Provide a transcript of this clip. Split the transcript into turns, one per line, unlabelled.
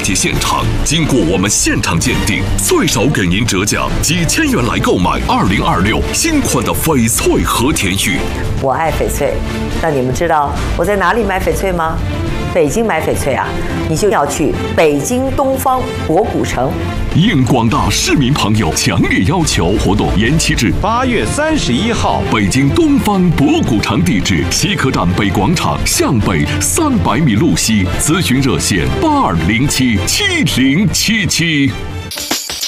节现场，经过我们现场鉴定，最少给您折价几千元来购买2026新款的翡翠和田玉。
我爱翡翠，那你们知道我在哪里买翡翠吗？北京买翡翠啊，你就要去北京东方博古城。
应广大市民朋友强烈要求，活动延期至
8月31号。北
京东方博古城地址：西客站北广场向北300米路西。咨询热线：82077077。